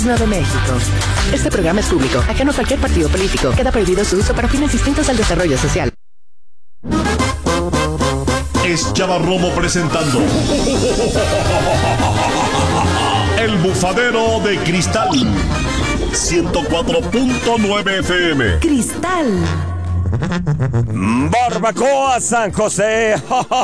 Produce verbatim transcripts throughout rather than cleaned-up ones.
de México. Este programa es público, ajeno a cualquier partido político. Queda prohibido su uso para fines distintos al desarrollo social. Es Chava Romo presentando El Bufadero de Cristal ciento cuatro punto nueve F M. Cristal. Barbacoa San José,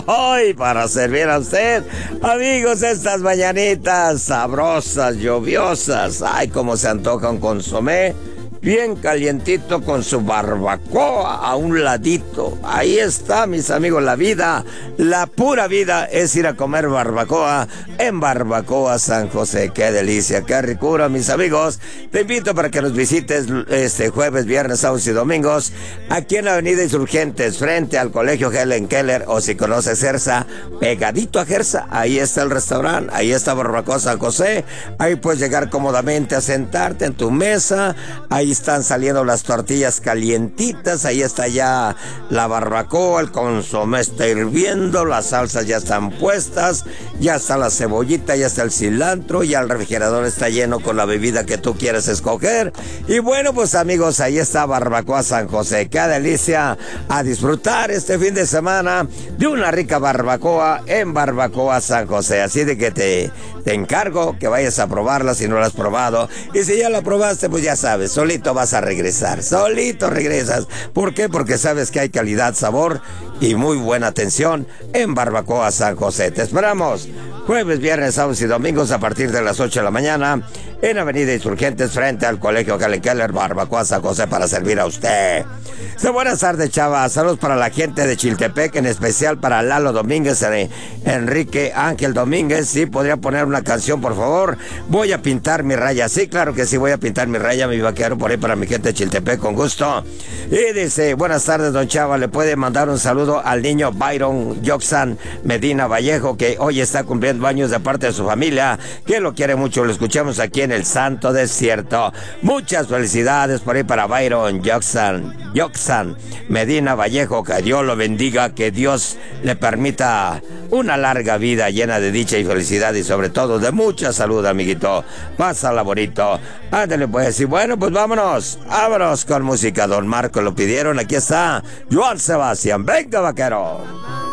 y para servir a usted, amigos, estas mañanitas sabrosas, lluviosas. Ay, cómo se antoja un consomé bien calientito con su barbacoa a un ladito. Ahí está, mis amigos, la vida, la pura vida es ir a comer barbacoa en Barbacoa San José. Qué delicia, qué ricura, mis amigos. Te invito para que nos visites este jueves, viernes, sábados y domingos aquí en la Avenida Insurgentes, frente al Colegio Helen Keller, o si conoces Gersa, pegadito a Gersa, ahí está el restaurante, ahí está Barbacoa San José. Ahí puedes llegar cómodamente a sentarte en tu mesa. Ahí están saliendo las tortillas calientitas, ahí está ya la barbacoa, el consomé está hirviendo, las salsas ya están puestas, ya está la cebollita, ya está el cilantro, ya el refrigerador está lleno con la bebida que tú quieres escoger. Y bueno, pues amigos, ahí está Barbacoa San José. Qué delicia a disfrutar este fin de semana de una rica barbacoa en Barbacoa San José. Así de que te, te encargo que vayas a probarla si no la has probado. Y si ya la probaste, pues ya sabes, solito vas a regresar, solito regresas. ¿Por qué? Porque sabes que hay calidad, sabor y muy buena atención en Barbacoa San José. Te esperamos jueves, viernes, sábados y domingos a partir de las ocho de la mañana en Avenida Insurgentes, frente al Colegio Helen Keller, Barbacoa San José, para servir a usted. Sí, buenas tardes, Chava. Saludos para la gente de Chiltepec, en especial para Lalo Domínguez, Enrique Ángel Domínguez. Sí, podría poner una canción, por favor. Voy a pintar mi raya. Sí, claro que sí, voy a pintar mi raya, mi vaquero, por ahí para mi gente de Chiltepec, con gusto. Y dice, buenas tardes, don Chava. Le puede mandar un saludo al niño Byron Joxan Medina Vallejo, que hoy está cumpliendo años, de parte de su familia, que lo quiere mucho. Lo escuchamos aquí en el Santo Desierto. Muchas felicidades por ahí para Byron Joxan, Joxan Medina Vallejo. Que Dios lo bendiga, que Dios le permita una larga vida llena de dicha y felicidad, y sobre todo de mucha salud, amiguito. Pásala bonito. Ándale pues. Y bueno, pues vámonos, vámonos con música. Don Marco lo pidieron, aquí está Joan Sebastián. Venga, vaquero.